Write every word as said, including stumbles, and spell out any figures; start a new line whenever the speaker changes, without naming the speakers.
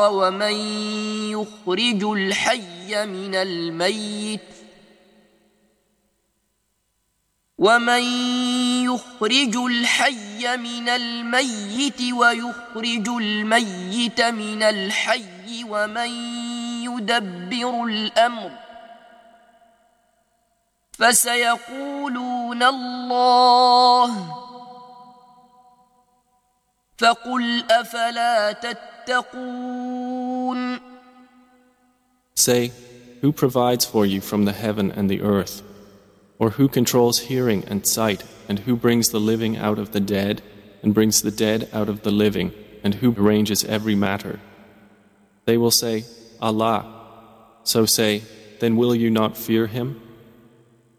ومن يخرج الحي من الميت ومن يخرج الحي من الميت ويخرج الميت من الحي ومن يدبر الأمر فسيقولون الله فقل أفلا تتقون.
Say, who provides for you from the heaven and the earth? Or who controls hearing and sight, and who brings the living out of the dead, and brings the dead out of the living, and who arranges every matter? They will say, Allah. So say, then will you not fear Him?